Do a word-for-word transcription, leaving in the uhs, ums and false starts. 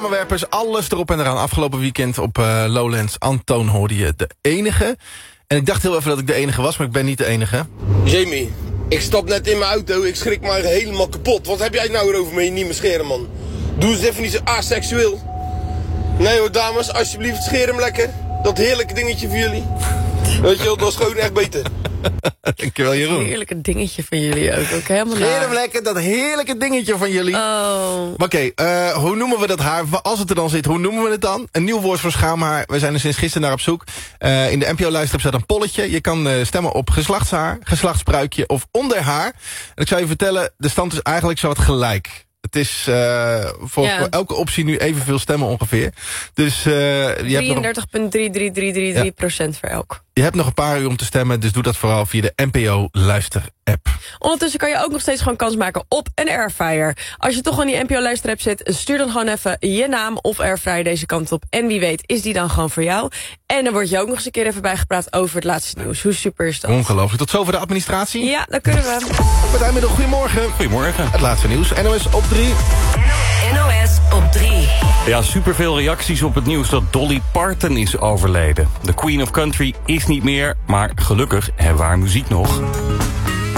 samenwerpers, alles erop en eraan. Afgelopen weekend op uh, Lowlands. Antoon hoorde je de enige. En ik dacht heel even dat ik de enige was, maar ik ben niet de enige. Jamie, ik stap net in mijn auto, ik schrik maar helemaal kapot. Wat heb jij het nou erover met je niet meer scheren, man? Doe eens even niet zo aseksueel. Nee hoor, dames, alsjeblieft, scheer hem lekker. Dat heerlijke dingetje voor jullie. Weet je wel, dat is gewoon echt beter. Dankjewel, Jeroen. Een heerlijke dingetje van jullie ook. ook helemaal Scheer hem lekker, dat heerlijke dingetje van jullie. Oh. Oké, okay, uh, hoe noemen we dat haar? Als het er dan zit, hoe noemen we het dan? Een nieuw woord voor schaamhaar. We zijn er sinds gisteren naar op zoek. Uh, in de N P O-luister staat een polletje. Je kan uh, stemmen op geslachtshaar, geslachtspruikje of onderhaar. En ik zou je vertellen, de stand is eigenlijk zo wat gelijk. Het is uh, voor, ja. voor elke optie nu evenveel stemmen ongeveer. Dus, uh, drieëndertig komma drie drie drie drie drie procent voor elk. Je hebt nog een paar uur om te stemmen, dus doe dat vooral via de N P O-luister-app. Ondertussen kan je ook nog steeds gewoon kans maken op een airfryer. Als je toch aan die N P O-luister-app zit, stuur dan gewoon even je naam of airfryer deze kant op. En wie weet is die dan gewoon voor jou. En dan word je ook nog eens een keer even bijgepraat over het laatste nieuws. Hoe super is dat? Ongelooflijk. Tot zover de administratie? Ja, dat kunnen we. Partijmiddel, goedemorgen. Goedemorgen. Het laatste nieuws. N O S op drie. N O S op drie. Ja, superveel reacties op het nieuws dat Dolly Parton is overleden. De Queen of Country is niet meer, maar gelukkig hebben we haar muziek nog.